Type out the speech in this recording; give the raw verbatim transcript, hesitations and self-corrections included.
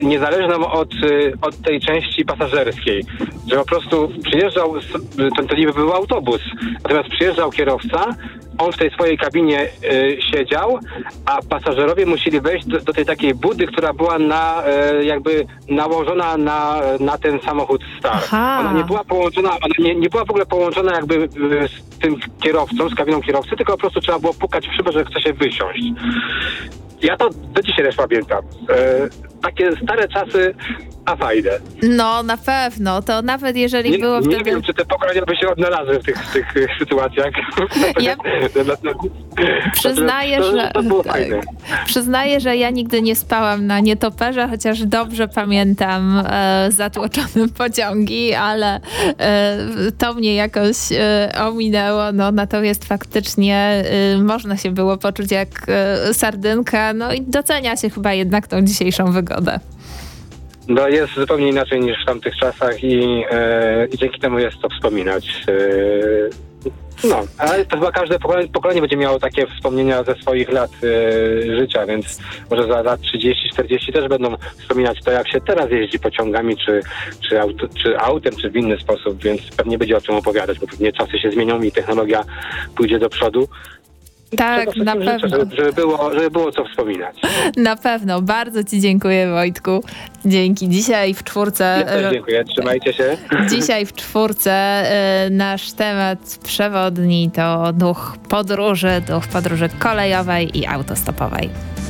niezależną od, od tej części pasażerskiej, że po prostu przyjeżdżał, to, to niby był autobus, natomiast przyjeżdżał kierowca, on w tej swojej kabinie y, siedział, a pasażerowie musieli wejść do, do tej takiej budy, która była na, y, jakby nałożona na, na ten samochód Star. Aha. Ona nie była połączona, ona nie, nie była w ogóle połączona jakby y, z tym kierowcą, z kabiną kierowcy, tylko po prostu trzeba było pukać w szybę, że chce się wysiąść. Ja to do dzisiaj też pamiętam. E, takie stare czasy, a fajne. No, na pewno. To nawet jeżeli Nie, było nie wtedy... wiem, czy te pokolenia by się odnalazły w tych, w tych sytuacjach. Ja przyznaję, to, że... To było tak. fajne. Przyznaję, że ja nigdy nie spałam na nietoperze, chociaż dobrze pamiętam e, zatłoczone pociągi, ale e, to mnie jakoś e, ominęło. No, natomiast faktycznie e, można się było poczuć jak e, sardynka, no i docenia się chyba jednak tą dzisiejszą wygodę. No jest zupełnie inaczej niż w tamtych czasach i, e, i dzięki temu jest to wspominać. E, no, ale to chyba każde pokolenie, pokolenie będzie miało takie wspomnienia ze swoich lat e, życia, więc może za lat trzydzieści czterdzieści też będą wspominać to, jak się teraz jeździ pociągami, czy, czy, auto, czy autem, czy w inny sposób, więc pewnie będzie o czym opowiadać, bo pewnie czasy się zmienią i technologia pójdzie do przodu. Tak, na życzę, pewno. żeby, żeby, było, żeby było co wspominać. Na pewno. Bardzo ci dziękuję, Wojtku. Dzięki. Dzisiaj w czwórce... Ja też dziękuję. Trzymajcie się. Dzisiaj w czwórce y, nasz temat przewodni to duch podróży, duch podróży kolejowej i autostopowej.